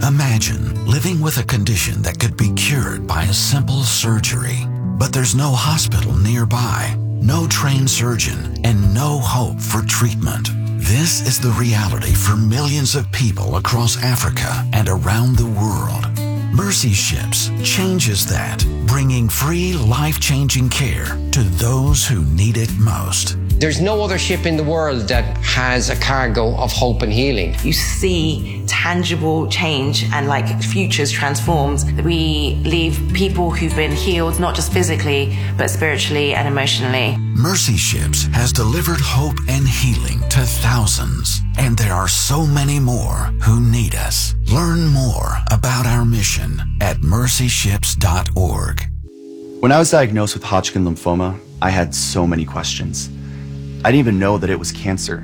Imagine living with a condition that could be cured by a simple surgery, but there's no hospital nearby, no trained surgeon, and no hope for treatment. This is the reality for millions of people across Africa and around the world. Mercy Ships changes that, bringing free, life-changing care to those who need it most. There's no other ship in the world that has a cargo of hope and healing. You see tangible change and futures transformed. We leave people who've been healed, not just physically, but spiritually and emotionally. Mercy Ships has delivered hope and healing to thousands, and there are so many more who need us. Learn more about our mission at mercyships.org. When I was diagnosed with Hodgkin lymphoma, I had so many questions. I didn't even know that it was cancer.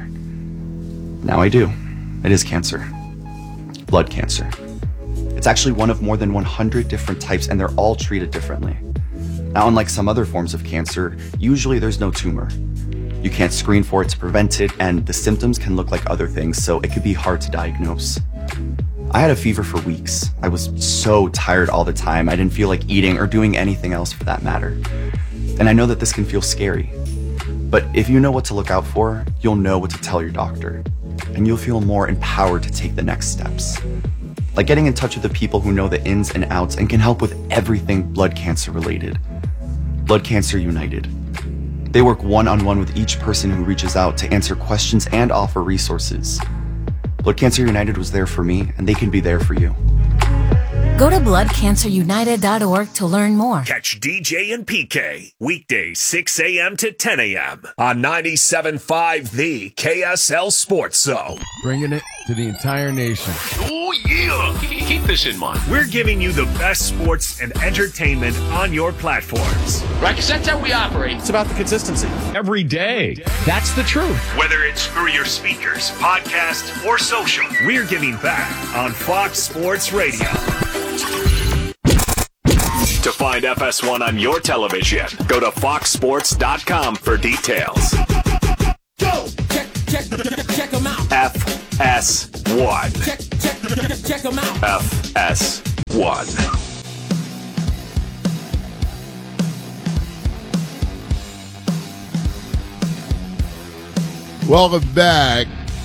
Now I do. It is cancer. Blood cancer. It's actually one of more than 100 different types, and they're all treated differently. Now, unlike some other forms of cancer, usually there's no tumor. You can't screen for it to prevent it, and the symptoms can look like other things, so it could be hard to diagnose. I had a fever for weeks. I was so tired all the time. I didn't feel like eating or doing anything else for that matter. And I know that this can feel scary. But if you know what to look out for, you'll know what to tell your doctor. And you'll feel more empowered to take the next steps. Like getting in touch with the people who know the ins and outs and can help with everything blood cancer related. Blood Cancer United. They work one-on-one with each person who reaches out to answer questions and offer resources. Blood Cancer United was there for me, and they can be there for you. Go to bloodcancerunited.org to learn more. Catch DJ and PK weekdays 6 a.m. to 10 a.m. on 97.5 The KSL Sports Zone. Bringing it to the entire nation. Oh, yeah. Keep this in mind. We're giving you the best sports and entertainment on your platforms. Right, because that's how we operate. It's about the consistency. Every day. That's the truth. Whether it's through your speakers, podcast, or social, we're giving back on Fox Sports Radio. To find FS1 on your television, go to foxsports.com for details. Go! Check them out. FS1. Check them out. FS1. Welcome back,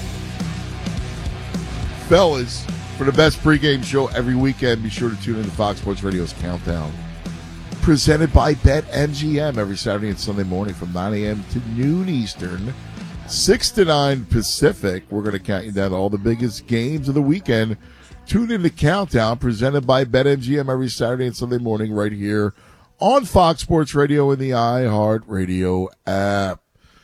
fellas, for the best pregame show every weekend. Be sure to tune in to Fox Sports Radio's Countdown, presented by BetMGM every Saturday and Sunday morning from 9 a.m. to noon Eastern, 6 to 9 Pacific. We're going to count you down to all the biggest games of the weekend. Tune in to Countdown, presented by BetMGM every Saturday and Sunday morning right here on Fox Sports Radio and the iHeartRadio app.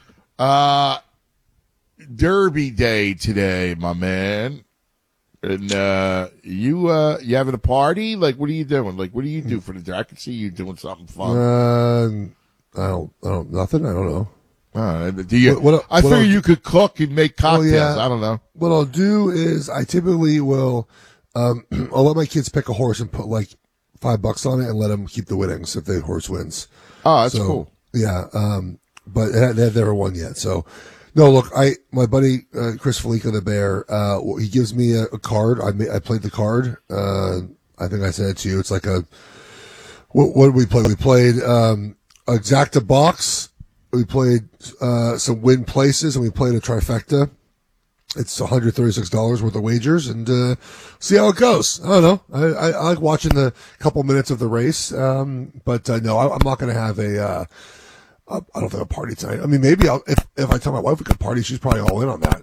Derby Day today, my man. And you having a party? Like, what are you doing? Like, what do you do for the day? I can see you doing something fun. I don't, nothing. I don't know. All right. Do you? I figure you could cook and make cocktails. Yeah. I don't know. What I'll do is I typically will, I'll let my kids pick a horse and put like $5 on it and let them keep the winnings if the horse wins. Oh, that's cool. Yeah. But they've never won yet. So, no, look, my buddy, Chris Felica, the Bear, he gives me a card. I played the card. I think I said it to you. It's like what did we play? We played, Exacta Box. We played, some win places and we played a trifecta. It's $136 worth of wagers and, see how it goes. I don't know. I like watching the couple minutes of the race. But no, I'm not going to have I don't think a party tonight. I mean, maybe if I tell my wife we could party, she's probably all in on that.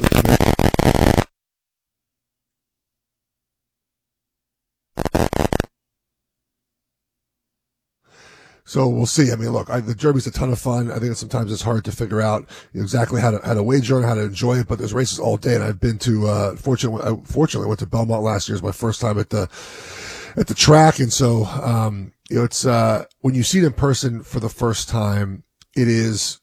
So we'll see. I mean, look, the Derby's a ton of fun. I think sometimes it's hard to figure out exactly how to wager and how to enjoy it, but there's races all day. And I've been to, fortunately, I went to Belmont last year. It was my first time at the track. And so, it's, when you see it in person for the first time, it's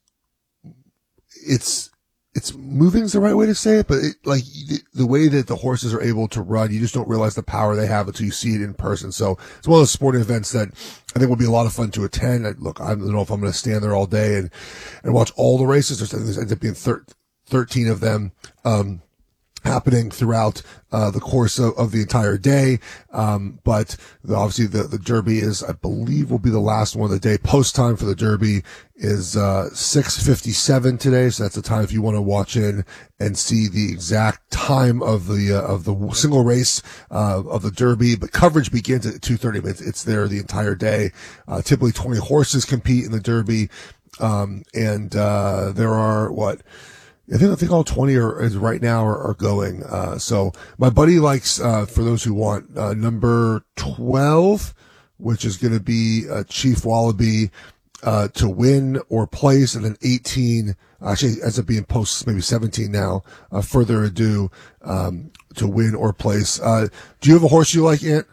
moving is the right way to say it, but the way that the horses are able to run, you just don't realize the power they have until you see it in person. So it's one of those sporting events that I think will be a lot of fun to attend. Look, I don't know if I'm going to stand there all day and watch all the races. There's ends up being 13 of them. happening throughout the course of the entire day. But obviously the Derby is, I believe, will be the last one of the day. Post time for the Derby is 6:57 today, so that's the time if you want to watch in and see the exact time of the single race of the Derby. But coverage begins at 2:30. It's there the entire day. Typically 20 horses compete in the Derby, and there are I think all 20 are going. So my buddy likes, for those who want, number 12, which is going to be Chief Wallaby, to win or place, and then 18, actually ends up being post maybe 17 now, Further Ado, to win or place. Do you have a horse you like, Ant?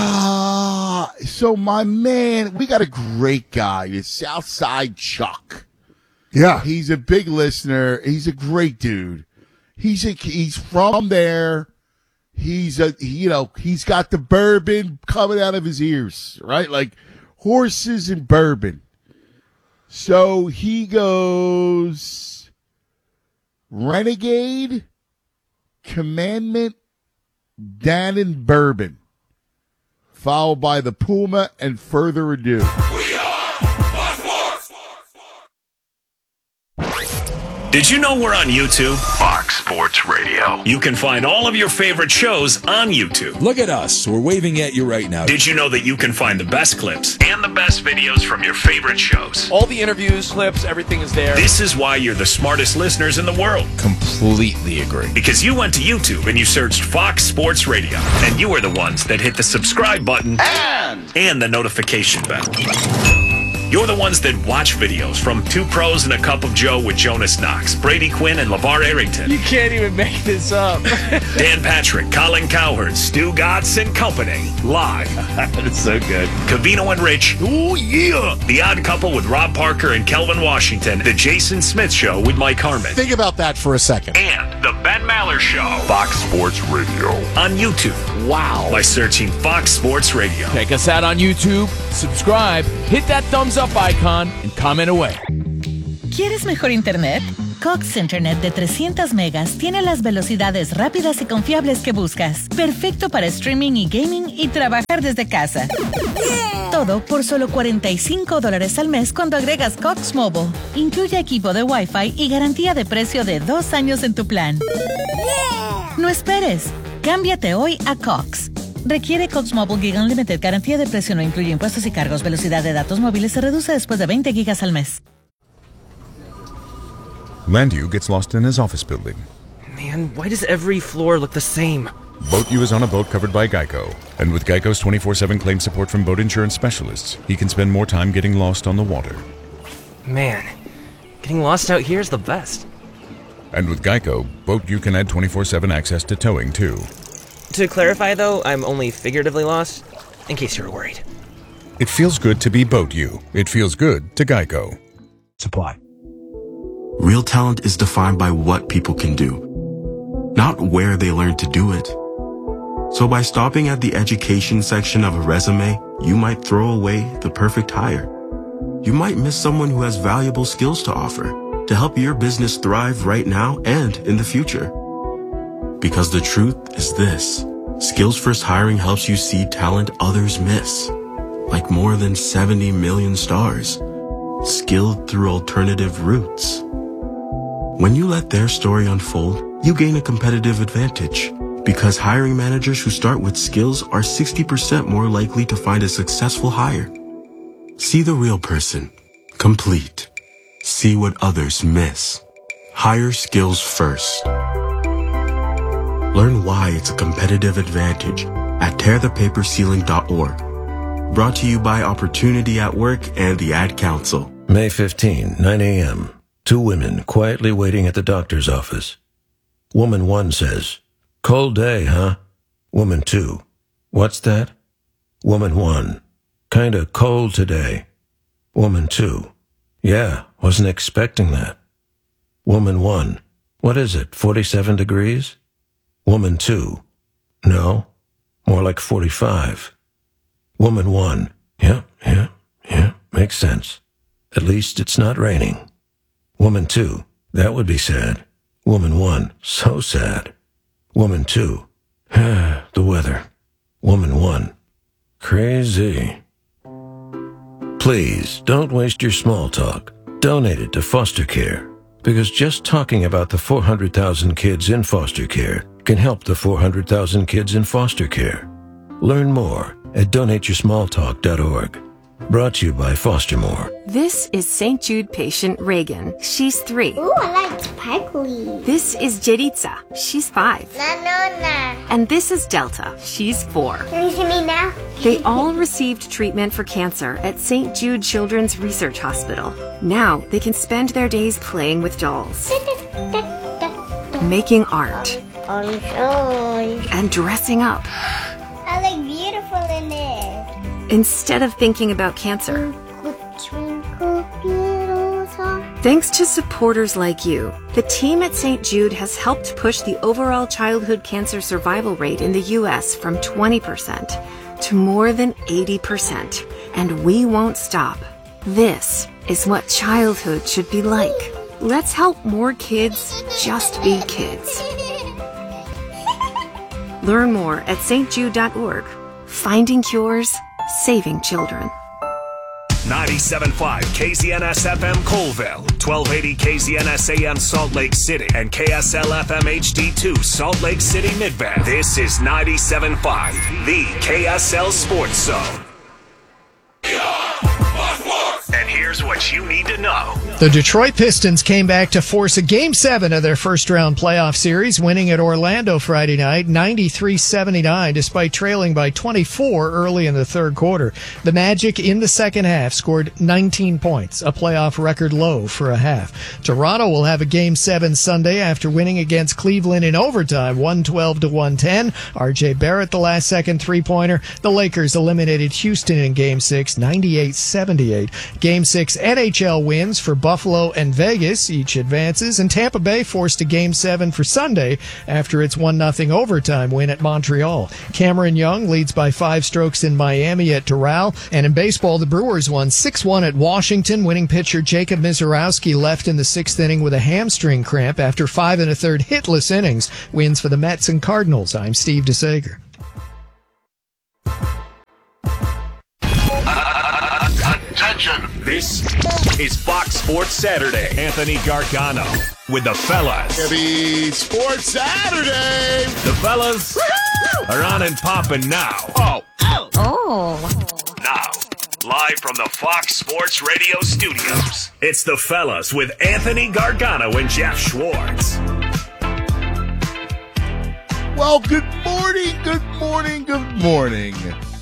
So my man, we got a great guy. It's Southside Chuck. Yeah. He's a big listener. He's a great dude. He's from there. He's got the bourbon coming out of his ears, right? Like horses and bourbon. So he goes Renegade, Commandment, Dan Bourbon, followed by the Puma and Further Ado. Did you know we're on YouTube? Fox Sports Radio. You can find all of your favorite shows on YouTube. Look at us. We're waving at you right now. Did you know that you can find the best clips and the best videos from your favorite shows? All the interviews, clips, everything is there. This is why you're the smartest listeners in the world. Completely agree. Because you went to YouTube and you searched Fox Sports Radio. And you are the ones that hit the subscribe button and the notification bell. You're the ones that watch videos from Two Pros and a Cup of Joe with Jonas Knox, Brady Quinn, and LeVar Arrington. You can't even make this up. Dan Patrick, Colin Cowherd, Stu Gatz and Company, live. That's so good. Cavino and Rich, ooh yeah. The Odd Couple with Rob Parker and Kelvin Washington. The Jason Smith Show with Mike Harmon. Think about that for a second. And the Ben Maller Show. Fox Sports Radio. On YouTube. Wow. By searching Fox Sports Radio. Check us out on YouTube, subscribe, hit that thumbs up icon, and comment away. ¿Quieres mejor internet? Cox Internet de 300 megas tiene las velocidades rápidas y confiables que buscas. Perfecto para streaming y gaming y trabajar desde casa. Todo por solo $45 al mes cuando agregas Cox Mobile. Incluye equipo de Wi-Fi y garantía de precio de 2 años en tu plan. No esperes. Cámbiate hoy a Cox. Requiere Cox Mobile Gig Unlimited. Garantía de precio no incluye impuestos y cargos. Velocidad de datos móviles se reduce después de 20 gigas al mes. Landu gets lost in his office building. Man, why does every floor look the same? BoatU is on a boat covered by Geico. And with Geico's 24/7 claim support from boat insurance specialists, he can spend more time getting lost on the water. Man, getting lost out here is the best. And with Geico, BoatU can add 24/7 access to towing, too. To clarify, though, I'm only figuratively lost, in case you were worried. It feels good to be BoatU. It feels good to Geico. Supply. Real talent is defined by what people can do, not where they learn to do it. So by stopping at the education section of a resume, you might throw away the perfect hire. You might miss someone who has valuable skills to offer to help your business thrive right now and in the future. Because the truth is this: Skills First Hiring helps you see talent others miss, like more than 70 million stars, skilled through alternative routes. When you let their story unfold, you gain a competitive advantage, because hiring managers who start with skills are 60% more likely to find a successful hire. See the real person, complete. See what others miss. Hire skills first. Learn why it's a competitive advantage at tearthepaperceiling.org. Brought to you by Opportunity at Work and the Ad Council. May 15, 9 a.m. 2 women quietly waiting at the doctor's office. Woman 1 says, "Cold day, huh?" Woman 2, "What's that?" Woman 1, "Kinda cold today." Woman 2, "Yeah, wasn't expecting that." Woman 1, "What is it, 47 degrees?" Woman 2, "No, more like 45. Woman 1, yeah, makes sense. At least it's not raining." Woman 2, "That would be sad." Woman 1, "So sad." Woman 2. The weather. Woman 1. Crazy. Please, don't waste your small talk. Donate it to foster care. Because just talking about the 400,000 kids in foster care can help the 400,000 kids in foster care. Learn more at donateyoursmalltalk.org. Brought to you by Fostermore. This is St. Jude patient Reagan. She's 3. Ooh, I like sparkly. This is Jeritza. She's 5. Nanona. And this is Delta. She's 4. Can you see me now? They all received treatment for cancer at St. Jude Children's Research Hospital. Now they can spend their days playing with dolls, making art, and dressing up. I look beautiful in this. Instead of thinking about cancer. Twinkle, little star. Thanks to supporters like you, the team at St. Jude has helped push the overall childhood cancer survival rate in the U.S. from 20% to more than 80%. And we won't stop. This is what childhood should be like. Let's help more kids just be kids. Learn more at stjude.org. Finding cures, saving children. 97.5 KZNS FM Colville, 1280 KZNS AM Salt Lake City, and KSL FM HD2 Salt Lake City Mid-Bend. This is 97.5, the KSL Sports Zone. And here's what you need to know. The Detroit Pistons came back to force a Game 7 of their first-round playoff series, winning at Orlando Friday night, 93-79, despite trailing by 24 early in the third quarter. The Magic, in the second half, scored 19 points, a playoff record low for a half. Toronto will have a Game 7 Sunday after winning against Cleveland in overtime, 112-110. R.J. Barrett, the last-second three-pointer. The Lakers eliminated Houston in Game 6, 98-78. Game 6 NHL wins for Buffalo and Vegas, each advances, and Tampa Bay forced a Game 7 for Sunday after its 1-0 overtime win at Montreal. Cameron Young leads by 5 strokes in Miami at Doral, and in baseball, the Brewers won 6-1 at Washington. Winning pitcher Jacob Mizorowski left in the 6th inning with a hamstring cramp after 5 1/3 hitless innings. Wins for the Mets and Cardinals. I'm Steve DeSager. Attention! This is Fox Sports Saturday. Anthony Gargano with the fellas. Happy Sports Saturday! The fellas are on and popping now. Now, live from the Fox Sports Radio studios, it's the fellas with Anthony Gargano and Jeff Schwartz. Well, good morning, good morning, good morning.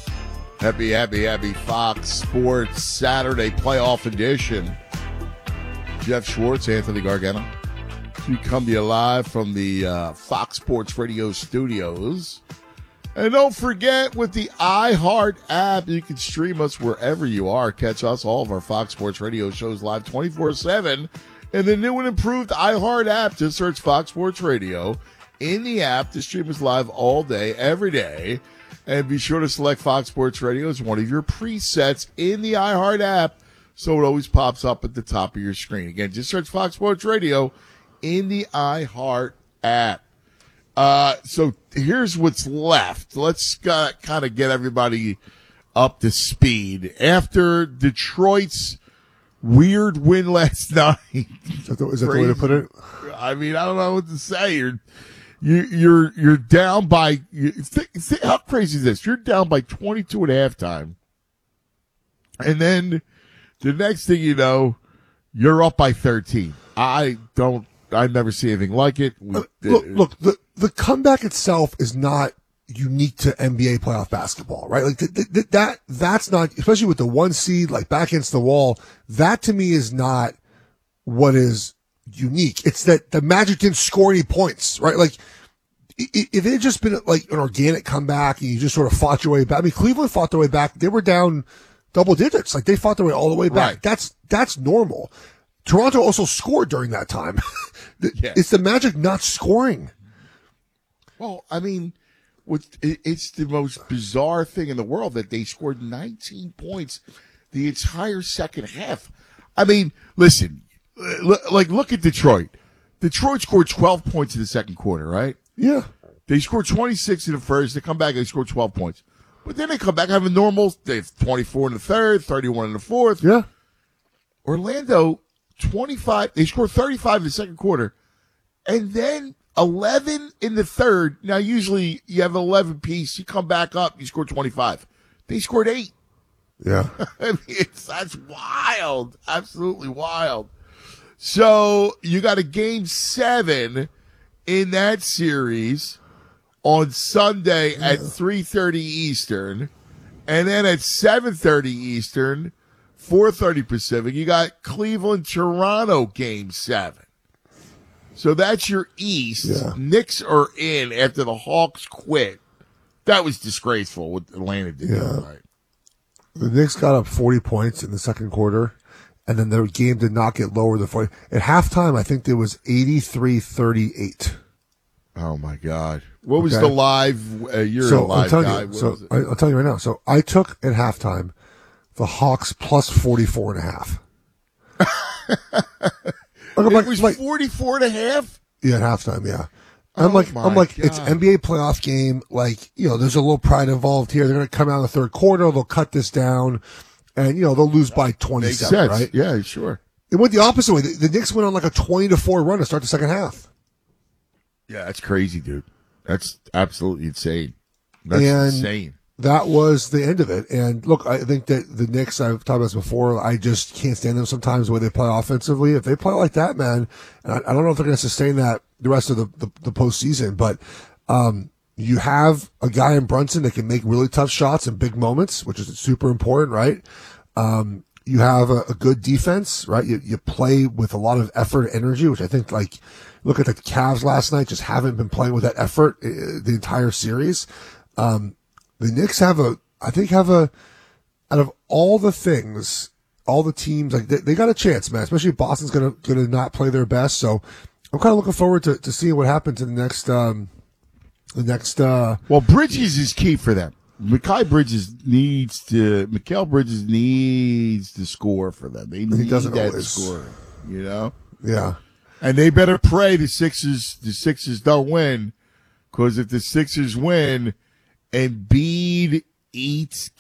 Happy Fox Sports Saturday playoff edition. Jeff Schwartz, Anthony Gargano. We come to you live from the Fox Sports Radio studios. And don't forget, with the iHeart app, you can stream us wherever you are. Catch us, all of our Fox Sports Radio shows live 24/7. And the new and improved iHeart app, just search Fox Sports Radio in the app to stream us live all day, every day. And be sure to select Fox Sports Radio as one of your presets in the iHeart app so it always pops up at the top of your screen. Again, just search Fox Sports Radio in the iHeart app. So here's what's left. Let's kind of get everybody up to speed. After Detroit's weird win last night. Is that the way to put it? I mean, I don't know what to say. You're down by, how crazy is this? You're down by 22 at halftime. And then the next thing you know, you're up by 13. I never see anything like it. Look, the comeback itself is not unique to NBA playoff basketball, right? Like that's not, especially with the 1 seed, like back against the wall, that to me is not what is unique. It's that the Magic didn't score any points, right? Like, if it had just been like an organic comeback and you just sort of fought your way back. I mean, Cleveland fought their way back. They were down double digits. Like, they fought their way all the way back. Right. That's normal. Toronto also scored during that time. Yeah. It's the Magic not scoring. Well, I mean, it's the most bizarre thing in the world that they scored 19 points the entire second half. I mean, listen, look at Detroit. Detroit scored 12 points in the second quarter, right? Yeah. They scored 26 in the first. They come back and they score 12 points. But then they come back, have a normal. They have 24 in the third, 31 in the fourth. Yeah. Orlando, 25. They scored 35 in the second quarter. And then 11 in the third. Now, usually you have an 11 piece. You come back up, you score 25. They scored 8. Yeah. I mean, that's wild. Absolutely wild. So you got a game 7 in that series on Sunday at 3:30 Eastern, and then at 7:30 Eastern, 4:30 Pacific, you got Cleveland-Toronto game 7. So that's your East. Yeah. Knicks are in after the Hawks quit. That was disgraceful what Atlanta did. Yeah. Right? The Knicks got up 40 points in the second quarter, and then their game did not get lower than 40. At halftime, I think there was 83-38. Oh, my God. What was the live? You're a live guy. I'll tell you right now. So I took at halftime the Hawks plus 44.5. It was 44.5? Yeah, at halftime, yeah. I'm like, it's NBA playoff game. Like, there's a little pride involved here. They're going to come out in the third quarter. They'll cut this down, and they'll lose by 27. Makes sense. Right? Yeah, sure. It went the opposite way. The Knicks went on like a 20-4 run to start the second half. Yeah, that's crazy, dude. That's absolutely insane. That's insane. That was the end of it. And look, I think that the Knicks, I've talked about this before, I just can't stand them sometimes the way they play offensively. If they play like that, man, and I don't know if they're going to sustain that the rest of the postseason, but you have a guy in Brunson that can make really tough shots in big moments, which is super important, right? You have a good defense, right? You play with a lot of effort and energy, which I think, like, look at the Cavs last night, just haven't been playing with that effort the entire series. The Knicks out of all the things, all the teams, like they got a chance, man, especially if Boston's gonna not play their best. So I'm kind of looking forward to seeing what happens in the next, well, Bridges is key for them. Mikal Bridges needs to score for them. They need that score, Yeah. And they better pray the Sixers don't win, because if the Sixers win, Embiid eats